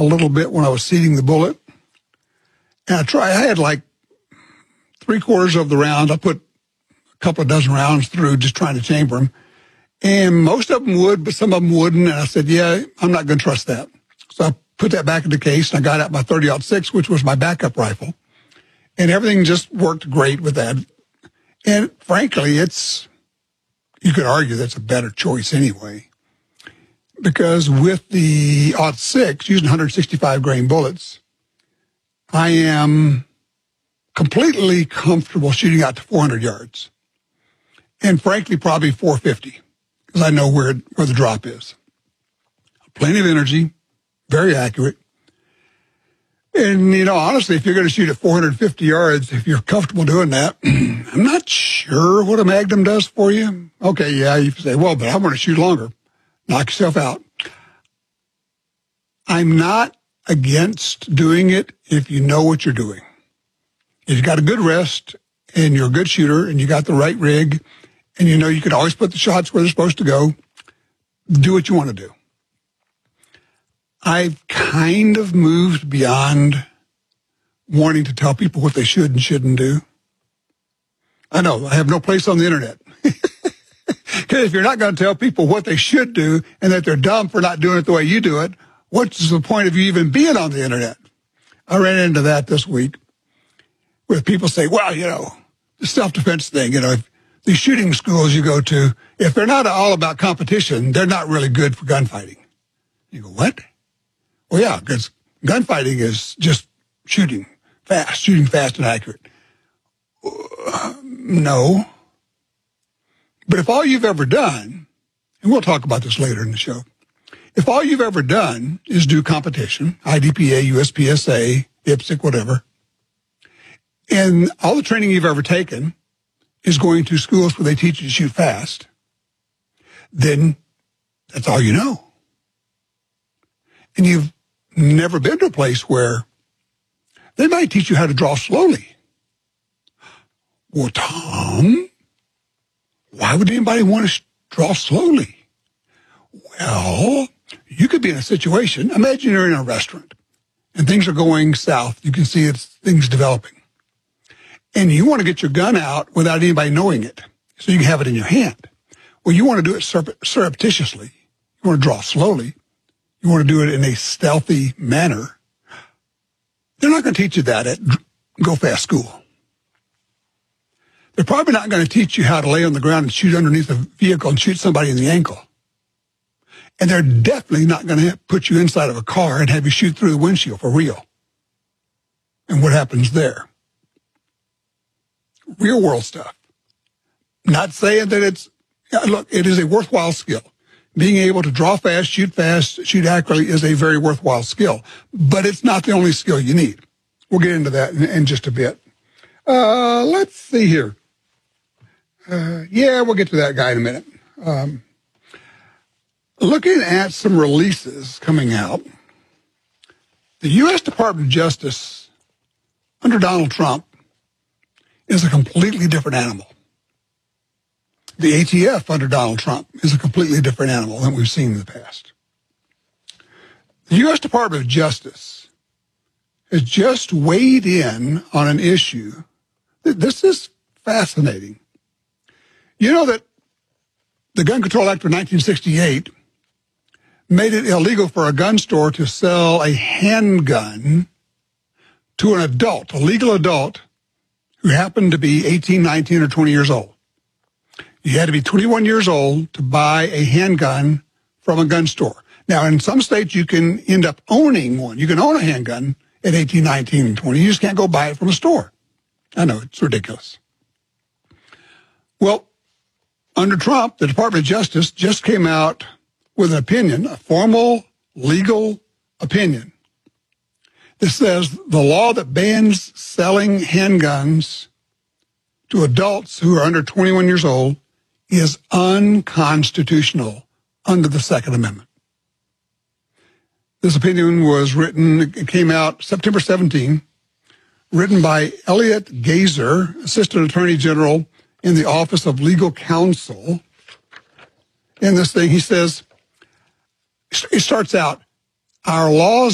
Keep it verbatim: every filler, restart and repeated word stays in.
a little bit when I was seating the bullet. And I tried, I had like three quarters of the round. I put a couple of dozen rounds through just trying to chamber them. And most of them would, but some of them wouldn't. And I said, yeah, I'm not going to trust that. So I put that back in the case, and I got out my thirty aught six, which was my backup rifle. And everything just worked great with that. And frankly, it's, you could argue that's a better choice anyway. Because with the aught six, using one sixty-five grain bullets, I am completely comfortable shooting out to four hundred yards. And frankly, probably four fifty. Because I know where, where the drop is. Plenty of energy, very accurate. And, you know, honestly, if you're going to shoot at four hundred fifty yards, if you're comfortable doing that, I'm not sure what a Magnum does for you. Okay, yeah, you say, well, but I want to shoot longer. Knock yourself out. I'm not against doing it if you know what you're doing. If you got a good rest and you're a good shooter and you got the right rig, and you know you can always put the shots where they're supposed to go, do what you want to do. I've kind of moved beyond wanting to tell people what they should and shouldn't do. I know, I have no place on the internet. Because if you're not going to tell people what they should do and that they're dumb for not doing it the way you do it, what's the point of you even being on the internet? I ran into that this week where people say, well, you know, the self-defense thing, you know, if these shooting schools you go to, if they're not all about competition, they're not really good for gunfighting. You go, what? Well, yeah, because gunfighting is just shooting fast, shooting fast and accurate. Uh, no. But if all you've ever done, and we'll talk about this later in the show, if all you've ever done is do competition, I D P A, U S P S A, I P S C, whatever, and all the training you've ever taken is going to schools where they teach you to shoot fast, then that's all you know. And you've never been to a place where they might teach you how to draw slowly. Well, Tom, why would anybody want to draw slowly? Well, you could be in a situation, imagine you're in a restaurant and things are going south. You can see it's things developing. And you want to get your gun out without anybody knowing it, so you can have it in your hand. Well, you want to do it surreptitiously. You want to draw slowly. You want to do it in a stealthy manner. They're not going to teach you that at Go Fast School. They're probably not going to teach you how to lay on the ground and shoot underneath a vehicle and shoot somebody in the ankle. And they're definitely not going to put you inside of a car and have you shoot through the windshield for real. And what happens there? Real world stuff. Not saying that it's, look, it is a worthwhile skill. Being able to draw fast, shoot fast, shoot accurately is a very worthwhile skill. But it's not the only skill you need. We'll get into that in, in just a bit. Uh, let's see here. Uh, yeah, we'll get to that guy in a minute. Um, looking at some releases coming out, the U S Department of Justice under Donald Trump is a completely different animal. The A T F under Donald Trump is a completely different animal than we've seen in the past. The U S Department of Justice has just weighed in on an issue. This is fascinating. You know that the Gun Control Act of nineteen sixty-eight made it illegal for a gun store to sell a handgun to an adult, a legal adult, who happened to be eighteen, nineteen, or twenty years old. You had to be twenty-one years old to buy a handgun from a gun store. Now, in some states, you can end up owning one. You can own a handgun at eighteen, nineteen, and twenty. You just can't go buy it from a store. I know, it's ridiculous. Well, under Trump, the Department of Justice just came out with an opinion, a formal legal opinion, that says the law that bans selling handguns to adults who are under twenty-one years old is unconstitutional under the Second Amendment. This opinion was written, it came out September seventeenth, written by Elliot Gazer, Assistant Attorney General in the Office of Legal Counsel. In this thing, he says, it starts out, our laws